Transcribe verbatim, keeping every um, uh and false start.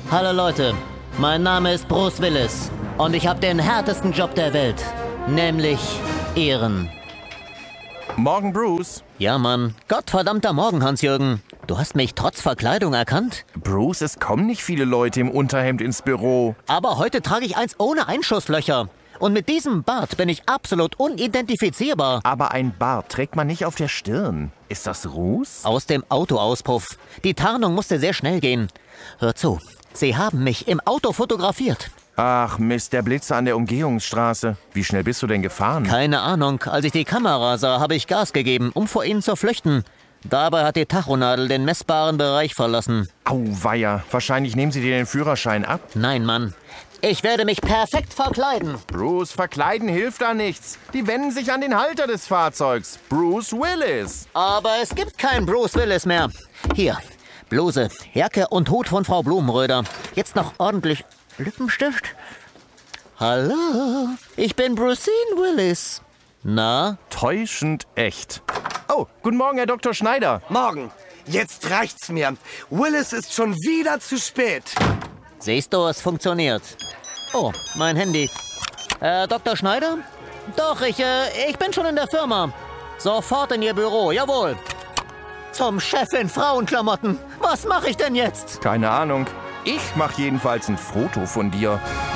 Hallo Leute, mein Name ist Bruce Willis und ich habe den härtesten Job der Welt, nämlich Ehren. Morgen, Bruce. Ja, Mann. Gottverdammter Morgen, Hans-Jürgen. Du hast mich trotz Verkleidung erkannt? Bruce, es kommen nicht viele Leute im Unterhemd ins Büro. Aber heute trage ich eins ohne Einschusslöcher. Und mit diesem Bart bin ich absolut unidentifizierbar. Aber ein Bart trägt man nicht auf der Stirn. Ist das Ruß? Aus dem Autoauspuff. Die Tarnung musste sehr schnell gehen. Hör zu, sie haben mich im Auto fotografiert. Ach Mist, der Blitzer an der Umgehungsstraße. Wie schnell bist du denn gefahren? Keine Ahnung. Als ich die Kamera sah, habe ich Gas gegeben, um vor ihnen zu flüchten. Dabei hat die Tachonadel den messbaren Bereich verlassen. Auweia, wahrscheinlich nehmen sie dir den Führerschein ab. Nein, Mann. Ich werde mich perfekt verkleiden. Bruce, verkleiden hilft da nichts. Die wenden sich an den Halter des Fahrzeugs. Bruce Willis. Aber es gibt keinen Bruce Willis mehr. Hier, Bluse, Jacke und Hut von Frau Blumenröder. Jetzt noch ordentlich Lippenstift. Hallo, ich bin Brucine Willis. Na? Täuschend echt. Oh, guten Morgen, Herr Doktor Schneider. Morgen. Jetzt reicht's mir. Willis ist schon wieder zu spät. Siehst du, es funktioniert. Oh, mein Handy. Äh, Doktor Schneider? Doch, ich, äh, ich bin schon in der Firma. Sofort in Ihr Büro, jawohl. Zum Chef in Frauenklamotten. Was mache ich denn jetzt? Keine Ahnung. Ich mache jedenfalls ein Foto von dir.